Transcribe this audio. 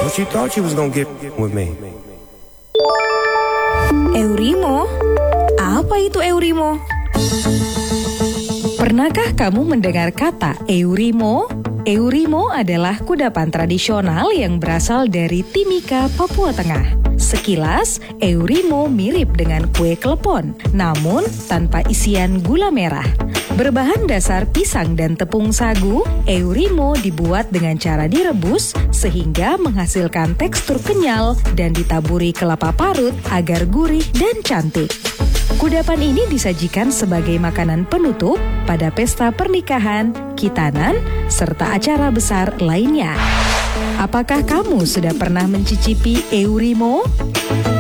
What you thought you was gonna get with me? Eurimo? Apa itu Eurimo? Pernahkah kamu mendengar kata Eurimo? Eurimo adalah kudapan tradisional yang berasal dari Timika, Papua Tengah. Sekilas, Eurimo mirip dengan kue klepon, namun tanpa isian gula merah. Berbahan dasar pisang dan tepung sagu, Eurimo dibuat dengan cara direbus sehingga menghasilkan tekstur kenyal dan ditaburi kelapa parut agar gurih dan cantik. Kudapan ini disajikan sebagai makanan penutup pada pesta pernikahan, khitanan, serta acara besar lainnya. Apakah kamu sudah pernah mencicipi Eurimo?